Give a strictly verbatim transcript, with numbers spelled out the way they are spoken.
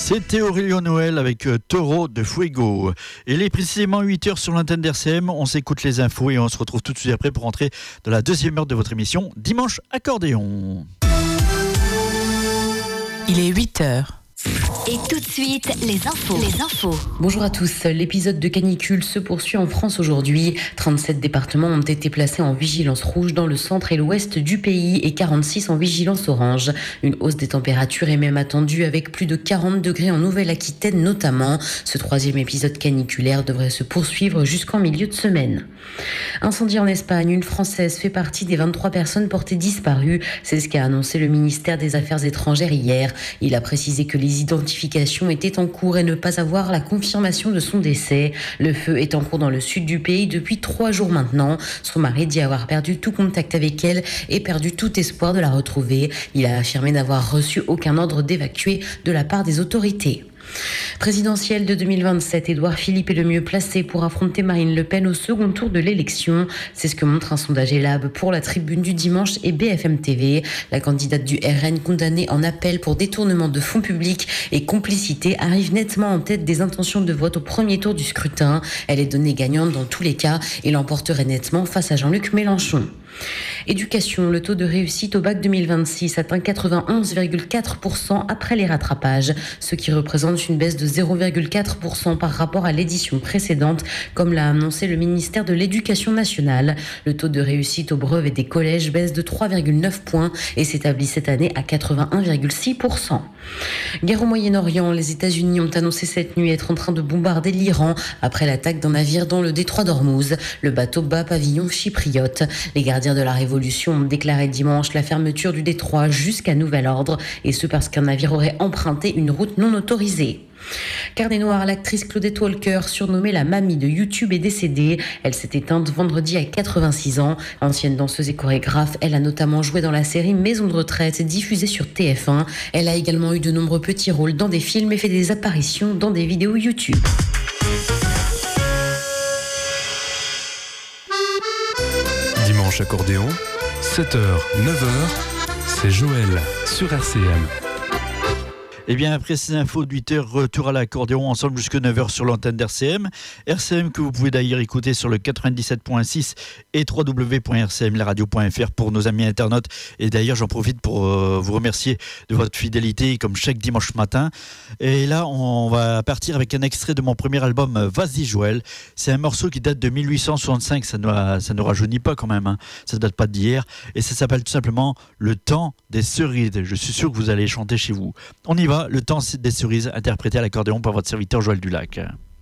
C'était Aurélien Noël avec euh, Taureau de Fuego. Et il est précisément huit heures sur l'antenne d'R C M. On s'écoute les infos et on se retrouve tout de suite après pour entrer dans la deuxième heure de votre émission Dimanche Accordéon. Il est huit heures. Et tout de suite, les infos. Les infos. Bonjour à tous. L'épisode de canicule se poursuit en France aujourd'hui. trente-sept départements ont été placés en vigilance rouge dans le centre et l'ouest du pays et quarante-six en vigilance orange. Une hausse des températures est même attendue avec plus de quarante degrés en Nouvelle-Aquitaine notamment. Ce troisième épisode caniculaire devrait se poursuivre jusqu'en milieu de semaine. Incendie en Espagne. Une Française fait partie des vingt-trois personnes portées disparues. C'est ce qu'a annoncé le ministère des Affaires étrangères hier. Il a précisé que les identifications étaient en cours et ne pas avoir la confirmation de son décès. Le feu est en cours dans le sud du pays depuis trois jours maintenant. Son mari dit avoir perdu tout contact avec elle et perdu tout espoir de la retrouver. Il a affirmé n'avoir reçu aucun ordre d'évacuer de la part des autorités. Présidentielle de deux mille vingt-sept, Édouard Philippe est le mieux placé pour affronter Marine Le Pen au second tour de l'élection. C'est ce que montre un sondage Elab pour la Tribune du dimanche et B F M T V. La candidate du R N condamnée en appel pour détournement de fonds publics et complicité arrive nettement en tête des intentions de vote au premier tour du scrutin. Elle est donnée gagnante dans tous les cas et l'emporterait nettement face à Jean-Luc Mélenchon. Éducation, le taux de réussite au bac deux mille vingt-six atteint quatre-vingt-onze virgule quatre pour cent après les rattrapages, ce qui représente une baisse de zéro virgule quatre pour cent par rapport à l'édition précédente, comme l'a annoncé le ministère de l'Éducation nationale. Le taux de réussite au brevet des collèges baisse de trois virgule neuf points et s'établit cette année à quatre-vingt-un virgule six pour cent. Guerre au Moyen-Orient, les États-Unis ont annoncé cette nuit être en train de bombarder l'Iran après l'attaque d'un navire dans le détroit d'Ormuz. Le bateau bat pavillon chypriote. Les gardiens de la Révolution ont déclaré dimanche la fermeture du détroit jusqu'à nouvel ordre, et ce parce qu'un navire aurait emprunté une route non autorisée. Carnet noir, l'actrice Claudette Walker, surnommée la mamie de YouTube, est décédée. Elle s'est éteinte vendredi à quatre-vingt-six ans. Ancienne danseuse et chorégraphe, elle a notamment joué dans la série Maison de retraite, diffusée sur T F un. Elle a également eu de nombreux petits rôles dans des films et fait des apparitions dans des vidéos YouTube. Dimanche Accordéon, sept heures, neuf heures, c'est Joël sur R C M. Et bien après ces infos de huit heures, retour à l'accordéon ensemble jusqu'à neuf heures sur l'antenne d'R C M. R C M que vous pouvez d'ailleurs écouter sur le quatre-vingt-dix-sept point six et w w w point r c m la radio point f r pour nos amis internautes. Et d'ailleurs j'en profite pour euh, vous remercier de votre fidélité comme chaque dimanche matin. Et là on va partir avec un extrait de mon premier album Vas-y Joël. C'est un morceau qui date de mille huit cent soixante-cinq, ça ne, ça ne rajeunit pas quand même, hein. Ça ne date pas d'hier. Et ça s'appelle tout simplement Le temps des cerises. Je suis sûr que vous allez chanter chez vous. On y va. Le temps des cerises, interprété à l'accordéon par votre serviteur Joël Dulac.